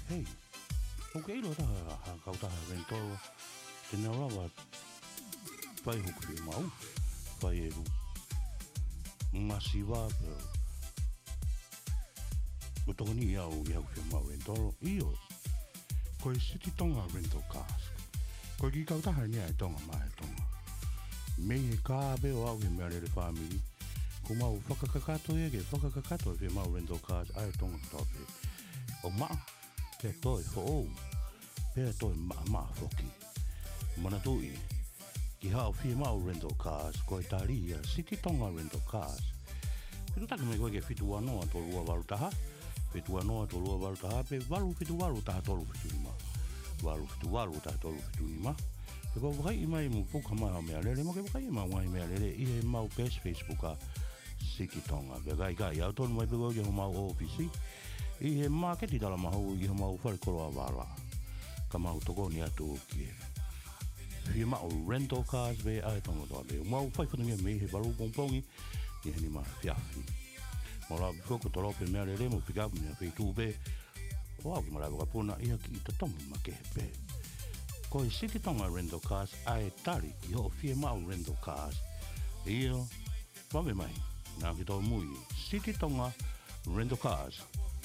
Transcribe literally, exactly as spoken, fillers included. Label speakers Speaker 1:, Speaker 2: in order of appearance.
Speaker 1: Hey, okay lo ta ha kau ta rento te na rawa pai ho ku mau pai e masiva pero o toni ia o ia ku mau rento io ko city tonga rento cars ko ki kau ta ha ni ai tonga mai tonga me ka be o au me ale family ko mau whakakakato e ke whakakakato e mau rento cars ai tonga tope o ma pe toi fo o pe toi ma ma foki mana tui ki hao fi mau rental cars ko italia city tonga rental cars pero ta me ko ke fitu ano to lua valu taha fitu ano to lua valu taha pe valu fitu valu taha to lu fitu ma valu fitu valu taha to lu fitu ma pe ko vai mai mu poka ma me ale mo ke vai ma mai me ale i mau page facebook a city tonga be gai gai auto mai pe ko ke mau office i he market dala mahu i he mau whare koroa wala. Ka mau toko ni atu ki e. Hi mau rental cars be ai tonga toa be. Mau whai whanungia me he baru pongpongi i he ni ma whiawhi. Mau la bifoko tolo pe mea le remo pick up ni a whi tū be. O au ki mara waka puna ia ki i ta tongi ma ke he be. Ko i city tonga rental cars ai tari i ho hi mau rental cars. Io, wame mai, nā ki tō mui, city tonga rental cars.